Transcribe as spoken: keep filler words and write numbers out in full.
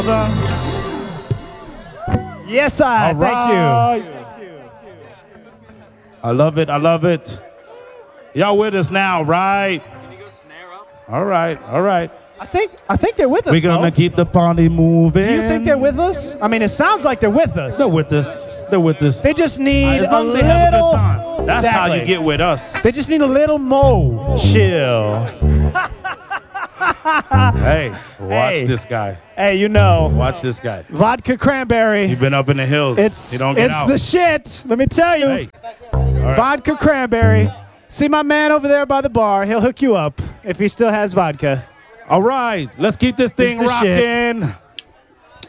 Yes, I. All Thank right. you. I love it. I love it. Y'all with us now, right? All right. All right. I think I think they're with us. We're gonna Mo. keep the party moving. Do you think they're with us? I mean, it sounds like they're with us. They're with us. They're with us. They just need As a long as they little. have a good time. That's how Exactly. you get with us. They just need a little more chill. Hey, watch Hey. this guy. Hey, you know, Watch this guy. vodka cranberry. You've been up in the hills. It's you don't get it's out. the shit. Let me tell you. Hey. All right. Vodka cranberry. See my man over there by the bar. He'll hook you up if he still has vodka. All right. Let's keep this thing the shit. rocking.